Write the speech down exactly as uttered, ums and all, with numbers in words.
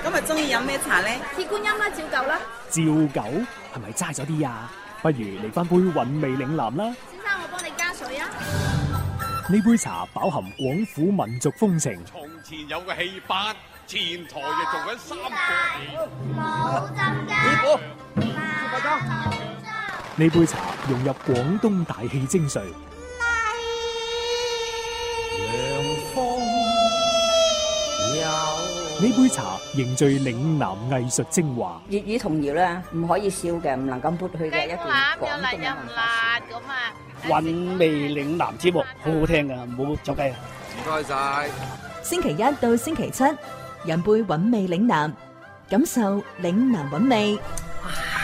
今日中意飲咩茶咧？ 鐵觀音啦，照舊啦。 照舊係咪齋咗啲啊？不如嚟翻杯韻味嶺南啦。 先生，我幫你加水啊。 呢杯茶飽含廣府民族風情。 從前有個戲班，前台就做緊三個冇針㗎。 呢杯茶融入廣東大氣精髓。呢杯茶凝聚嶺南藝術精華。 粵語童謠咧，唔可以笑嘅，唔能夠抹去嘅一段廣東嘅文化。 韻味嶺南節目好好聽噶，唔好走雞啊！ 唔該晒。 星期一到星期七，飲杯韻味嶺南，感受嶺南韻味。